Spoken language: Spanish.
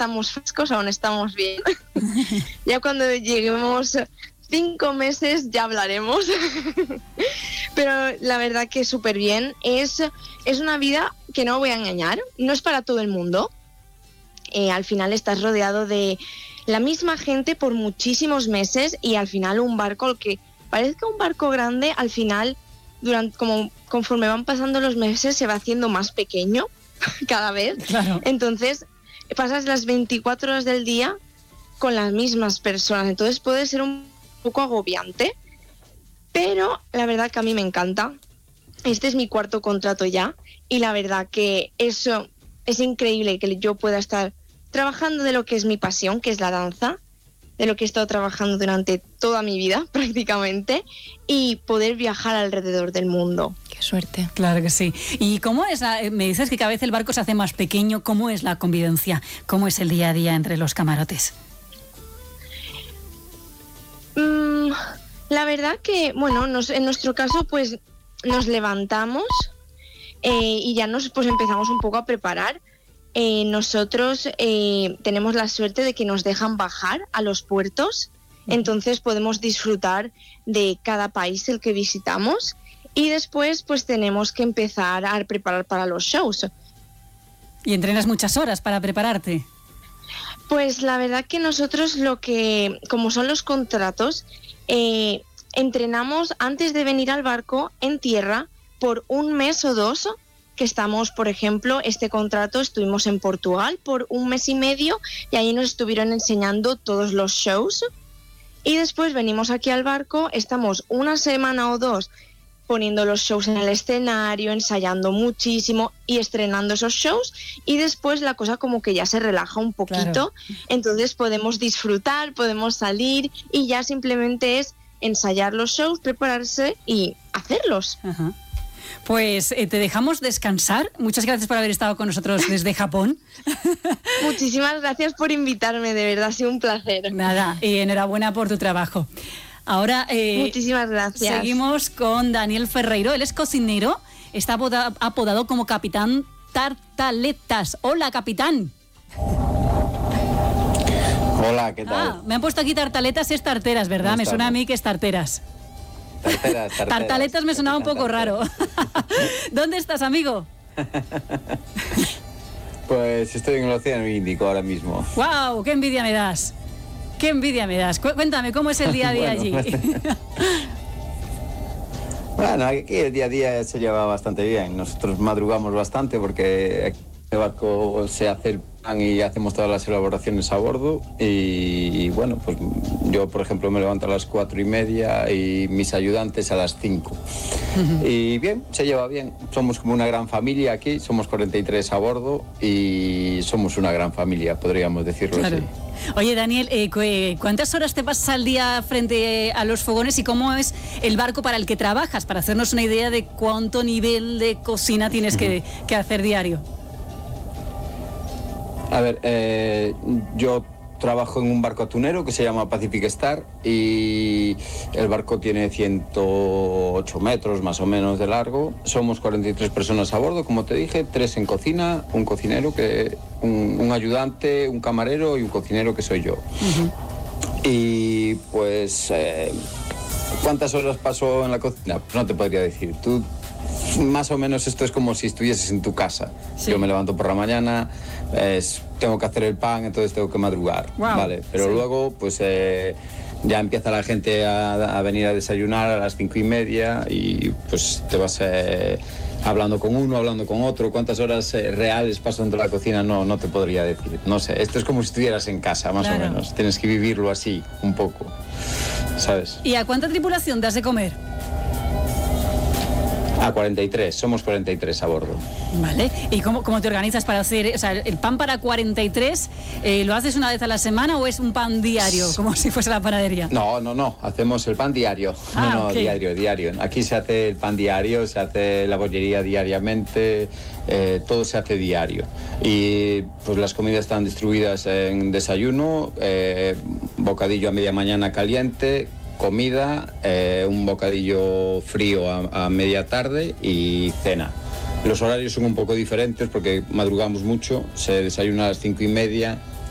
estamos frescos, aún estamos bien. Ya cuando lleguemos 5 meses ya hablaremos. Pero la verdad que súper bien. Es una vida que no voy a engañar, no es para todo el mundo. Al final estás rodeado de la misma gente por muchísimos meses y al final un barco, que parezca un barco grande, al final conforme van pasando los meses se va haciendo más pequeño cada vez. Claro. Entonces pasas las 24 horas del día con las mismas personas, entonces puede ser un poco agobiante, pero la verdad que a mí me encanta. Este es mi 4º contrato ya y la verdad que eso es increíble, que yo pueda estar trabajando de lo que es mi pasión, que es la danza, de lo que he estado trabajando durante toda mi vida prácticamente, y poder viajar alrededor del mundo. Qué suerte. Claro que sí. ¿Y cómo es? Me dices que cada vez el barco se hace más pequeño. ¿Cómo es la convivencia? ¿Cómo es el día a día entre los camarotes? La verdad que, bueno, en nuestro caso, pues nos levantamos y ya pues empezamos un poco a preparar. Nosotros tenemos la suerte de que nos dejan bajar a los puertos, entonces podemos disfrutar de cada país el que visitamos y después pues tenemos que empezar a preparar para los shows. ¿Y entrenas muchas horas para prepararte? Pues la verdad que nosotros como son los contratos, entrenamos antes de venir al barco en tierra por 1 mes o 2, que estamos, por ejemplo, este contrato estuvimos en Portugal por 1 mes y medio y ahí nos estuvieron enseñando todos los shows y después venimos aquí al barco, estamos 1 semana o 2 poniendo los shows en el escenario, ensayando muchísimo y estrenando esos shows y después la cosa como que ya se relaja un poquito, claro. Entonces podemos disfrutar, podemos salir y ya simplemente es ensayar los shows, prepararse y hacerlos. Ajá. Pues te dejamos descansar. Muchas gracias por haber estado con nosotros desde Japón. Muchísimas gracias por invitarme, de verdad ha sido un placer. Nada, y enhorabuena por tu trabajo. Ahora muchísimas gracias. Seguimos con Daniel Ferreiro. Él es cocinero, está apodado como Capitán Tartaletas. Hola, capitán. Hola, ¿qué tal? Me han puesto aquí tartaletas, es tarteras, ¿verdad? Me suena a mí que es tarteras. Tarteras. Tartaletas me sonaba un poco raro. ¿Dónde estás, amigo? Pues estoy en el Océano Índico ahora mismo. ¡Wow! ¡Qué envidia me das! ¡Qué envidia me das! Cuéntame, ¿cómo es el día a día allí? Bueno, aquí el día a día se lleva bastante bien. Nosotros madrugamos bastante porque aquí en el barco se hace el pan y hacemos todas las elaboraciones a bordo y bueno, pues yo por ejemplo me levanto a las 4:30 y mis ayudantes a las 5. Y bien, se lleva bien. Somos como una gran familia aquí, somos 43 a bordo y somos una gran familia, podríamos decirlo claro. así. Oye, Daniel, ¿cuántas horas te pasas al día frente a los fogones y cómo es el barco para el que trabajas? Para hacernos una idea de cuánto nivel de cocina tienes que hacer diario. A ver, yo trabajo en un barco atunero que se llama Pacific Star y el barco tiene 108 metros más o menos de largo. Somos 43 personas a bordo, como te dije, 3 en cocina, un cocinero, un ayudante, un camarero y un cocinero que soy yo. Y pues, ¿cuántas horas paso en la cocina? Pues no te podría decir. Tú, más o menos esto es como si estuvieses en tu casa. Sí. Yo me levanto por la mañana, tengo que hacer el pan, entonces tengo que madrugar, wow. ¿Vale? Pero sí. Luego, pues ya empieza la gente a venir a desayunar a las 5:30 y pues te vas hablando con uno, hablando con otro. ¿Cuántas horas reales paso dentro de la cocina? No te podría decir. No sé, esto es como si estuvieras en casa, más claro. O menos. Tienes que vivirlo así, un poco, ¿sabes? ¿Y a cuánta tripulación das de comer? A 43, somos 43 a bordo. Vale, ¿y cómo te organizas para hacer, o sea, el pan para 43, lo haces una vez a la semana o es un pan diario, como si fuese la panadería? No, hacemos el pan diario. Okay. Diario. Aquí se hace el pan diario, se hace la bollería diariamente, todo se hace diario. Y pues las comidas están distribuidas en desayuno, bocadillo a media mañana caliente, comida, un bocadillo frío a media tarde y cena. Los horarios son un poco diferentes porque madrugamos mucho, se desayuna a las 5:30